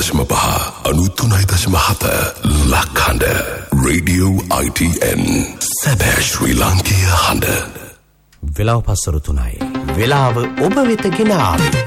93.7 ලක්හඬ radio ITN සැබෑ ශ්‍රී ලාංකීය හඬ. වෙලාව පස්සර 3යි. වෙලාව ඔබ වෙත ගෙන ආවේ